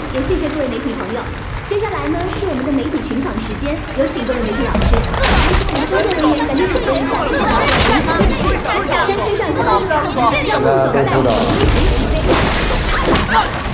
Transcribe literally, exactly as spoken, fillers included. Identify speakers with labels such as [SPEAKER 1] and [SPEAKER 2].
[SPEAKER 1] 也谢谢各位媒体朋友。接下来呢是我们的媒体群访时间，有请各位媒体老师。我们工作人员赶紧准备一下这个群访面试，先推上小一，让陆总带领媒体。